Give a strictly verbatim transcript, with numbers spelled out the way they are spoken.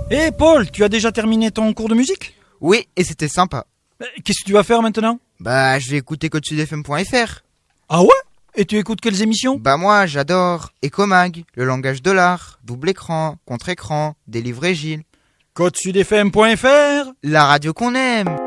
Hé Paul, tu as déjà terminé ton cours de musique? Oui, et c'était sympa. Qu'est-ce que tu vas faire maintenant? Bah, je vais écouter code sud f m point f r. Ah ouais? Et tu écoutes quelles émissions? Bah moi, j'adore Ecomag, le langage de l'art, double écran, contre-écran, Délivrer Gilles. code sud f m point f r, la radio qu'on aime.